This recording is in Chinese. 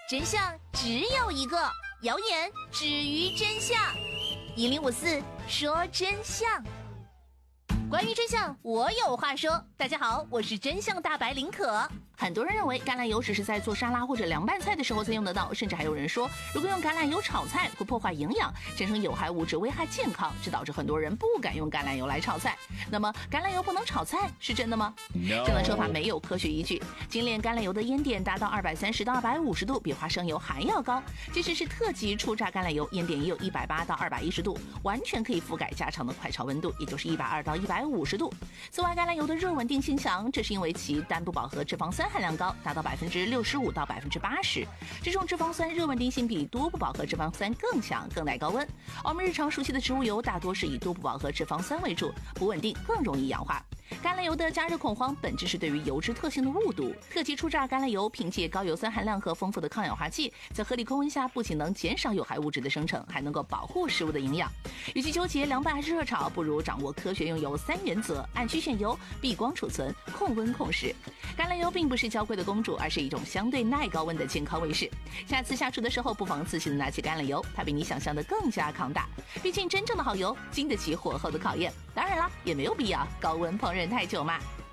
真相只有一个，谣言止于真相。1054说真相。关于真相，我有话说。大家好，我是真相大白林可。很多人认为橄榄油只是在做沙拉或者凉拌菜的时候才用得到，甚至还有人说，如果用橄榄油炒菜会破坏营养，产生有害物质危害健康，这导致很多人不敢用橄榄油来炒菜。那么橄榄油不能炒菜是真的吗？ 这样的说法没有科学依据。精炼橄榄油的烟点达到230到250度，比花生油还要高。即使是特级初榨橄榄油，烟点也有180到210度，完全可以覆盖家常的快炒温度，也就是120到150度。此外，橄榄油的热稳定性强，这是因为其单不饱和脂肪酸含量高，达到65%到80%。这种脂肪酸热稳定性比多不饱和脂肪酸更强，更耐高温。而我们日常熟悉的植物油大多是以多不饱和脂肪酸为主，不稳定，更容易氧化。橄榄油的加热恐慌本质是对于油脂特性的误读。特级初榨橄榄油凭借高油酸含量和丰富的抗氧化剂，在合理控温下不仅能减少有害物质的生成，还能够保护食物的营养。与其纠结凉拌还是热炒，不如掌握科学用油3原则，按需选油，避光储存，控温控湿。橄榄油并不是娇贵的公主，而是一种相对耐高温的健康卫士。下次下厨的时候，不妨仔细的拿起橄榄油，它比你想象的更加抗大。毕竟真正的好油经得起火候的考验。当然了，也没有必要高温烹饪太久嘛。